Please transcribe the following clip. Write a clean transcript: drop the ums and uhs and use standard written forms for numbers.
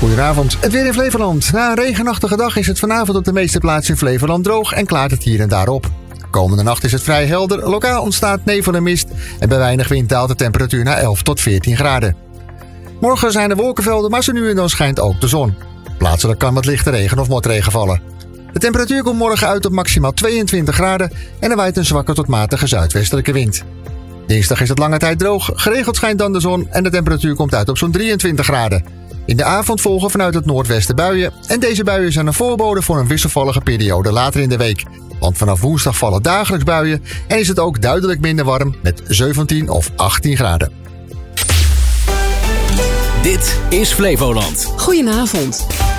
Goedenavond, het weer in Flevoland. Na een regenachtige dag is het vanavond op de meeste plaatsen in Flevoland droog en klaart het hier en daar op. Komende nacht is het vrij helder, lokaal ontstaat nevel en mist en bij weinig wind daalt de temperatuur naar 11 tot 14 graden. Morgen zijn er wolkenvelden, maar zo nu en dan schijnt ook de zon. Plaatselijk kan wat lichte regen of motregen vallen. De temperatuur komt morgen uit op maximaal 22 graden en er waait een zwakke tot matige zuidwestelijke wind. Dinsdag is het lange tijd droog, geregeld schijnt dan de zon en de temperatuur komt uit op zo'n 23 graden. In de avond volgen vanuit het noordwesten buien en deze buien zijn een voorbode voor een wisselvallige periode later in de week. Want vanaf woensdag vallen dagelijks buien en is het ook duidelijk minder warm met 17 of 18 graden. Dit is Flevoland. Goedenavond.